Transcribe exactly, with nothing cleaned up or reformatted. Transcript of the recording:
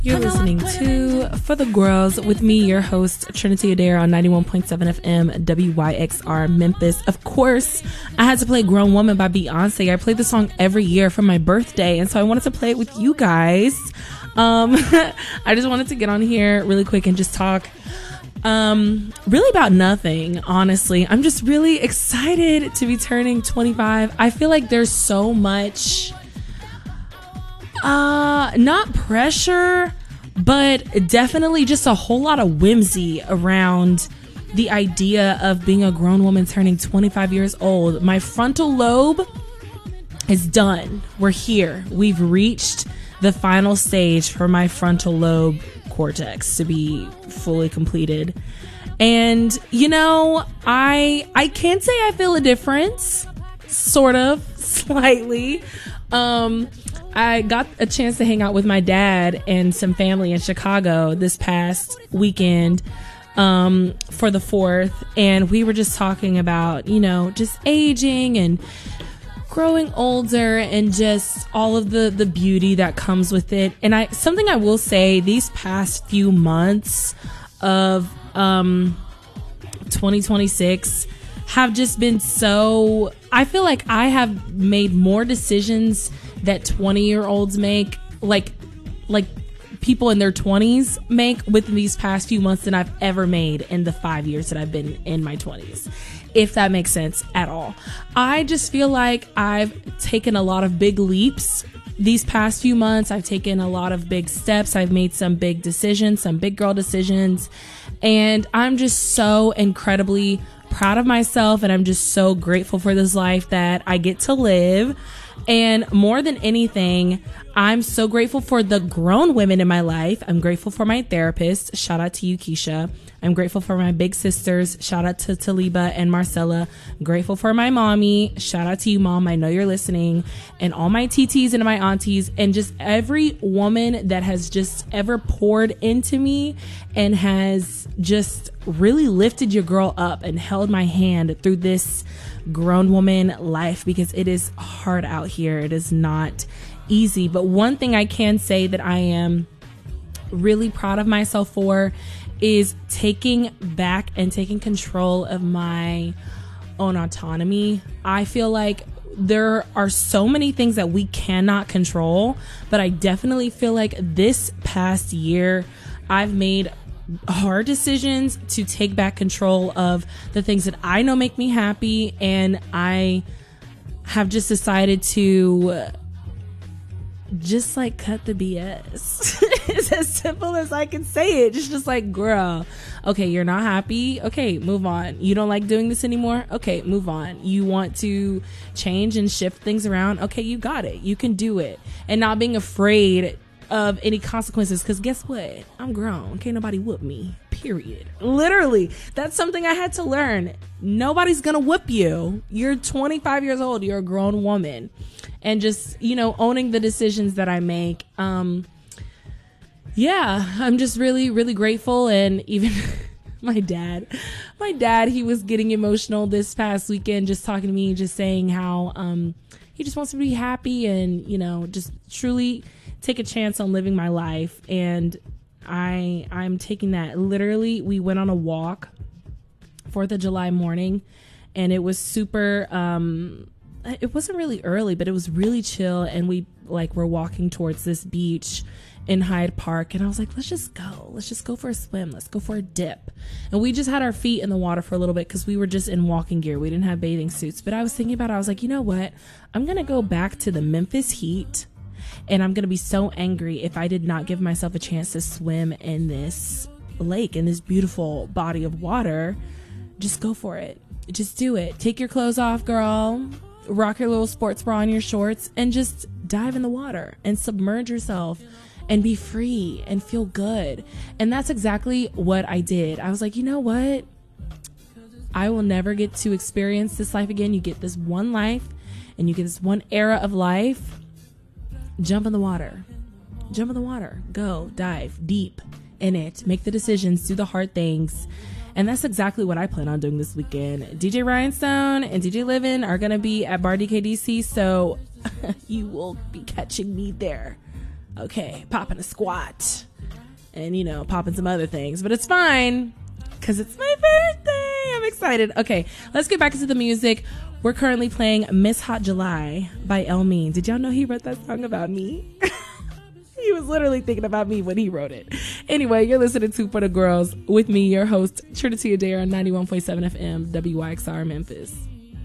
You're listening to For the Girls with me, your host, Trinity Adair on ninety-one point seven F M, W Y X R Memphis. Of course, I had to play Grown Woman by Beyonce. I play the song every year for my birthday, and so I wanted to play it with you guys. Um, I just wanted to get on here really quick and just talk um, really about nothing, honestly. I'm just really excited to be turning twenty-five. I feel like there's so much... Uh, not pressure, but definitely just a whole lot of whimsy around the idea of being a grown woman turning twenty-five years old. My frontal lobe is done. We're here. We've reached the final stage for my frontal lobe cortex to be fully completed. And, you know, I, I can't say I feel a difference, sort of, slightly. Um, I got a chance to hang out with my dad and some family in Chicago this past weekend um, for the fourth. And we were just talking about, you know, just aging and growing older and just all of the, the beauty that comes with it. And I something I will say, these past few months of um, twenty twenty-six have just been so... I feel like I have made more decisions that twenty year olds make, like like people in their twenties make with these past few months than I've ever made in the five years that I've been in my twenties, if that makes sense at all. I just feel like I've taken a lot of big leaps these past few months. I've taken a lot of big steps. I've made some big decisions, some big girl decisions, and I'm just so incredibly proud of myself, and I'm just so grateful for this life that I get to live. And more than anything, I'm so grateful for the grown women in my life. I'm grateful for my therapist. Shout out to you, Keisha. I'm grateful for my big sisters. Shout out to Taliba and Marcella. I'm grateful for my mommy. Shout out to you, Mom. I know you're listening. And all my T Ts and my aunties, and just every woman that has just ever poured into me and has just really lifted your girl up and held my hand through this grown woman life, because it is hard out here. It is not easy. But one thing I can say that I am really proud of myself for is taking back and taking control of my own autonomy. I feel like there are so many things that we cannot control, but I definitely feel like this past year I've made hard decisions to take back control of the things that I know make me happy, and I have just decided to just like cut the B S. It's as simple as I can say it. It's just like, girl, okay, you're not happy. Okay, move on. You don't like doing this anymore. Okay, move on. You want to change and shift things around. Okay, you got it. You can do it. And not being afraid of any consequences, because guess what? I'm grown. Can't nobody whoop me, period. Literally, that's something I had to learn. Nobody's gonna whoop you. You're twenty-five years old. You're a grown woman. And just, you know, owning the decisions that I make. Um, yeah, I'm just really, really grateful. And even my dad, my dad, he was getting emotional this past weekend, just talking to me, just saying how um, he just wants to be happy and, you know, just truly take a chance on living my life. And I, I'm taking that literally. We went on a walk fourth of July morning, and it was super, um, it wasn't really early, but it was really chill. And we like were walking towards this beach in Hyde Park, and I was like, let's just go. Let's just go for a swim. Let's go for a dip. And we just had our feet in the water for a little bit because we were just in walking gear. We didn't have bathing suits. But I was thinking about it. I was like, you know what? I'm going to go back to the Memphis heat, and I'm going to be so angry if I did not give myself a chance to swim in this lake, in this beautiful body of water. Just go for it. Just do it. Take your clothes off, girl. Rock your little sports bra and your shorts, and just dive in the water and submerge yourself and be free and feel good. And that's exactly what I did. I was like, you know what? I will never get to experience this life again. You get this one life, and you get this one era of life. Jump in the water. Jump in the water. Go. Dive deep in it. Make the decisions. Do the hard things. And that's exactly what I plan on doing this weekend. D J Rhinestone and D J Livin are going to be at Bar D K D C, so you will be catching me there. Okay, popping a squat. and, you know, popping some other things. But it's fine because it's my birthday. I'm excited. Okay, let's get back into the music. We're currently playing Miss Hot July by El Mean. Did y'all know he wrote that song about me? He was literally thinking about me when he wrote it. Anyway, you're listening to For the Girls with me, your host, Trinity Adair on ninety-one point seven F M, W Y X R Memphis.